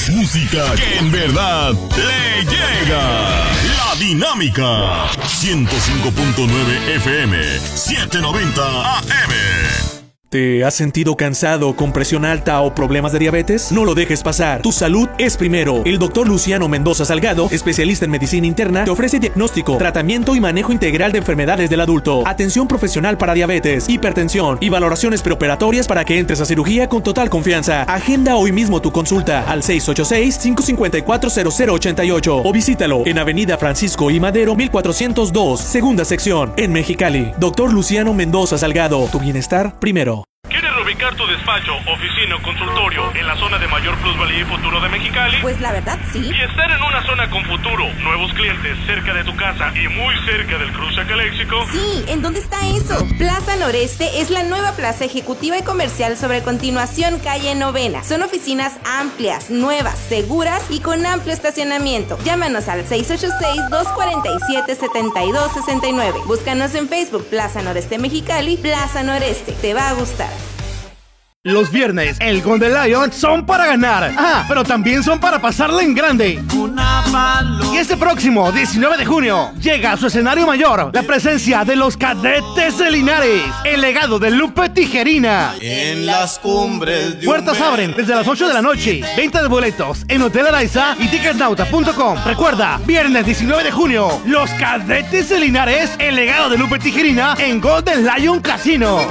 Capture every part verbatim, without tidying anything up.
Música que en verdad le llega. La Dinámica. ciento cinco punto nueve F M, setecientos noventa A M. ¿Te has sentido cansado, con presión alta o problemas de diabetes? No lo dejes pasar. Tu salud es primero. El doctor Luciano Mendoza Salgado, especialista en medicina interna, te ofrece diagnóstico, tratamiento y manejo integral de enfermedades del adulto, atención profesional para diabetes, hipertensión y valoraciones preoperatorias para que entres a cirugía con total confianza. Agenda hoy mismo tu consulta al seis ocho seis, cinco cinco cuatro, cero cero ocho ocho o visítalo en Avenida Francisco I. Madero, mil cuatrocientos dos, segunda sección, en Mexicali. Doctor Luciano Mendoza Salgado, tu bienestar primero. ¿Quieres reubicar tu despacho, oficina o consultorio en la zona de mayor plusvalía y futuro de Mexicali? Pues la verdad sí. Y estar en una zona con futuro, nuevos clientes, cerca de tu casa y muy cerca del cruce Caléxico. Sí, ¿en dónde está eso? Plaza Noreste es la nueva plaza ejecutiva y comercial sobre Continuación Calle Novena. Son oficinas amplias, nuevas, seguras y con amplio estacionamiento. Llámanos al seis ocho seis, dos cuatro siete, siete dos seis nueve. Búscanos en Facebook Plaza Noreste Mexicali, Plaza Noreste. Te va a gustar. Los viernes, el Golden Lion son para ganar. Ah, pero también son para pasarla en grande. Y este próximo diecinueve de junio llega a su escenario mayor la presencia de los Cadetes de Linares, el legado de Lupe Tijerina. En las cumbres de Puertas abren desde las ocho de la noche. Venta de boletos en Hotel Araiza y ticketnauta punto com. Recuerda, viernes diecinueve de junio, los Cadetes de Linares, el legado de Lupe Tijerina en Golden Lion Casino.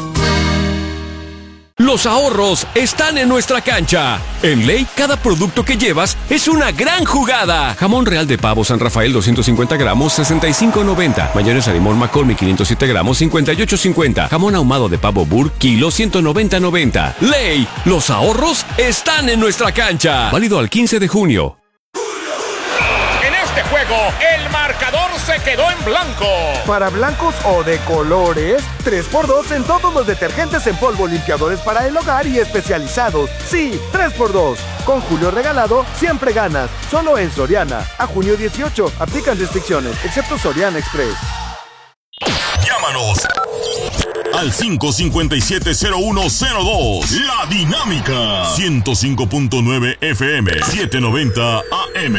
Los ahorros están en nuestra cancha. En Ley, cada producto que llevas es una gran jugada. Jamón real de pavo San Rafael doscientos cincuenta gramos, sesenta y cinco noventa. Mayonesa limón McCormick quinientos siete gramos, cincuenta y ocho cincuenta. Jamón ahumado de pavo Burr, kilo ciento noventa noventa. Ley, los ahorros están en nuestra cancha. Válido al quince de junio. En este juego, el marcador se quedó en blanco. Para blancos o de colores, tres por dos en todos los detergentes en polvo, limpiadores para el hogar y especializados. Sí, tres por dos. Con Julio regalado, siempre ganas. Solo en Soriana. A junio dieciocho. Aplican restricciones, excepto Soriana Express. Llámanos al cinco cinco siete, cero uno cero dos. La Dinámica. ciento cinco punto nueve F M, setecientos noventa A M.